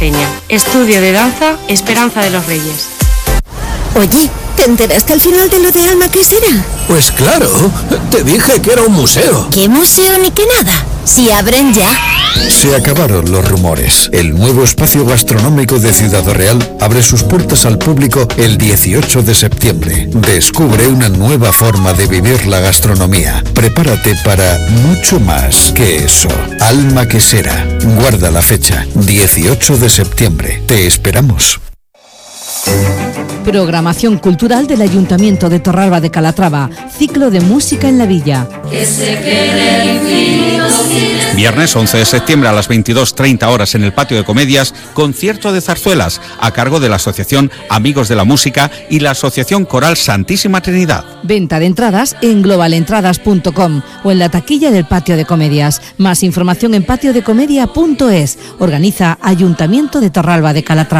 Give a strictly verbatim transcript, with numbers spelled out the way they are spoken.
Peña. Estudio de danza Esperanza de los Reyes. Oye, ¿te enteraste al final de lo de Alma Quesera? Pues claro, te dije que era un museo. ¿Qué museo ni qué nada? Si abren ya. Se acabaron los rumores. El nuevo espacio gastronómico de Ciudad Real abre sus puertas al público el dieciocho de septiembre. Descubre una nueva forma de vivir la gastronomía. Prepárate para mucho más que eso. Alma Quesera. Guarda la fecha, dieciocho de septiembre. Te esperamos. Programación cultural del Ayuntamiento de Torralba de Calatrava. Ciclo de música en la villa. Que se quede el infinito sin... Viernes once de septiembre a las veintidós treinta horas en el Patio de Comedias, concierto de zarzuelas a cargo de la Asociación Amigos de la Música y la Asociación Coral Santísima Trinidad. Venta de entradas en global entradas punto com o en la taquilla del Patio de Comedias. Más información en patio de comedia punto es. Organiza Ayuntamiento de Torralba de Calatrava.